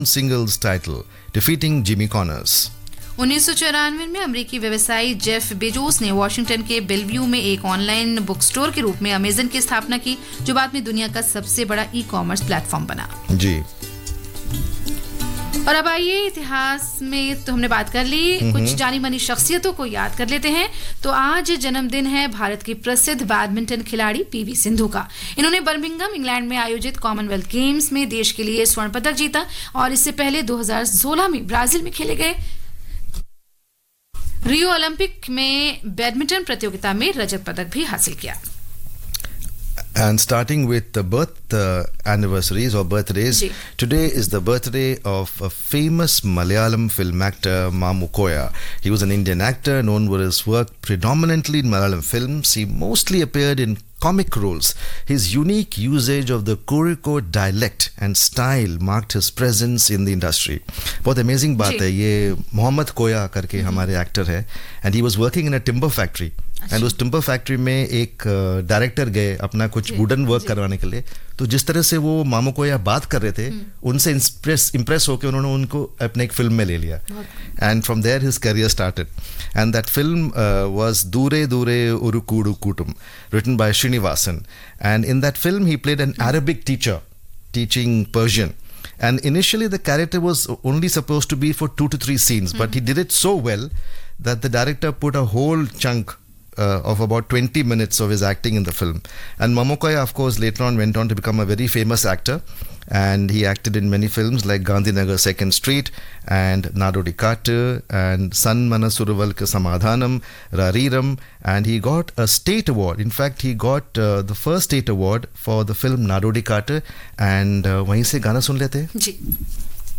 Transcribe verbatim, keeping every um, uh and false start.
singles title, defeating Jimmy Connors. उन्नीस सौ चौरानवे में अमेरिकी व्यवसायी जेफ बेजोस ने वॉशिंगटन के बेलव्यू में एक ऑनलाइन बुक स्टोर के रूप में अमेजन की स्थापना की, जो बाद में दुनिया का सबसे बड़ा ई कॉमर्स प्लेटफॉर्म बना। जी। और अब आइए, इतिहास में तो हमने बात कर ली, कुछ जानी मानी शख्सियतों को याद कर लेते हैं। तो आज जन्मदिन है भारत की प्रसिद्ध बैडमिंटन खिलाड़ी पीवी सिंधु का। इन्होंने बर्मिंघम इंग्लैंड में आयोजित कॉमनवेल्थ गेम्स में देश के लिए स्वर्ण पदक जीता और इससे पहले दो हज़ार सोलह में ब्राजील में खेले गए रियो ओलंपिक में बैडमिंटन प्रतियोगिता में रजत पदक भी हासिल किया। And starting with the birth uh, anniversaries or birthdays, Ji. today is the birthday of a famous Malayalam film actor, Mamu Koya. He was an Indian actor known for his work predominantly in Malayalam films. He mostly appeared in comic roles. His unique usage of the Kozhikode dialect and style marked his presence in the industry. बहुत amazing बात है, ये मोहम्मद कोया करके हमारे actor है, and he was working in a timber factory. And उस timber factory में एक डायरेक्टर गए अपना कुछ वुडन वर्क करवाने के लिए, तो जिस तरह से वो मामू को यह बात कर रहे थे, उनसे इंप्रेस इंप्रेस होकर उन्होंने उनको अपने एक फिल्म में ले लिया, and from there his career started. And that film was दूरे दूरे उरुकूडु कुटुम, written by Srinivasan, and in that film he played an Arabic teacher teaching Persian. And initially the character was only supposed to be for two to three scenes, but he did it so well that the director put a whole chunk Uh, of about twenty minutes of his acting in the film. And Mamu Koya, of course, later on went on to become a very famous actor, and he acted in many films like Gandhinagar Second Street and Nadodi Kattu and San Manasuruvalka Samadhanam, Rariram, and he got a state award. In fact, he got uh, the first state award for the film Nadodi Kattu, and uh, वहीं से गाना सुन लेते हैं जी.